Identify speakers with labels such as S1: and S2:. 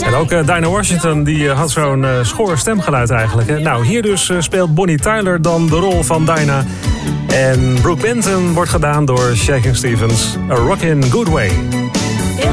S1: En ook Dinah Washington die had zo'n schor stemgeluid eigenlijk. Hè? Nou, hier dus speelt Bonnie Tyler dan de rol van Dinah. En Brooke Benton wordt gedaan door Shakin' Stevens. A Rockin' Good Way.